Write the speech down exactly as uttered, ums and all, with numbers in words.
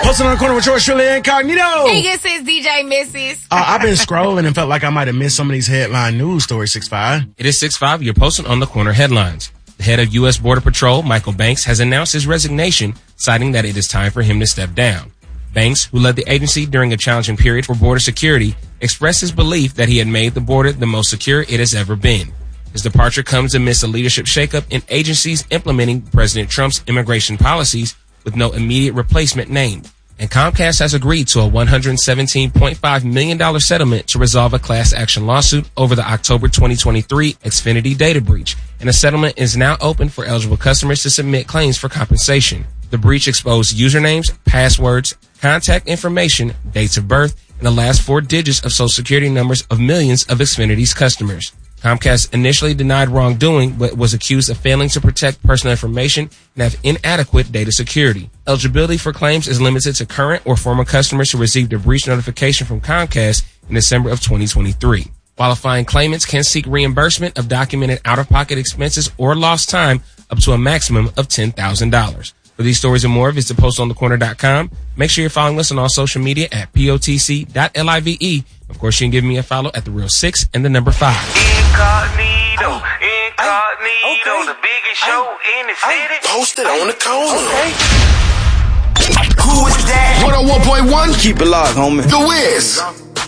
Posting on the corner with yours truly, Incognito. Hey, this is D J Missus Uh, I've been scrolling and felt like I might have missed some of these headline news stories, six five. It is six five. You're posting on the corner headlines. The head of U S Border Patrol, Michael Banks, has announced his resignation, citing that it is time for him to step down. Banks, who led the agency during a challenging period for border security, expressed his belief that he had made the border the most secure it has ever been. His departure comes amidst a leadership shakeup in agencies implementing President Trump's immigration policies with no immediate replacement named. And Comcast has agreed to a one hundred seventeen point five million dollars settlement to resolve a class action lawsuit over the October twenty twenty-three Xfinity data breach. And the settlement is now open for eligible customers to submit claims for compensation. The breach exposed usernames, passwords, contact information, dates of birth, and the last four digits of social security numbers of millions of Xfinity's customers. Comcast initially denied wrongdoing, but was accused of failing to protect personal information and have inadequate data security. Eligibility for claims is limited to current or former customers who received a breach notification from Comcast in December of twenty twenty-three. Qualifying claimants can seek reimbursement of documented out-of-pocket expenses or lost time up to a maximum of ten thousand dollars. For these stories and more, visit post on the corner dot com. Make sure you're following us on all social media at P O T C dot live. Of course, you can give me a follow at The Real Six and the number five. Incognito, incognito, okay. the biggest show in the city. Posted on the corner. Okay. Who is that? one oh one point one. Keep it locked, homie. The Wiz.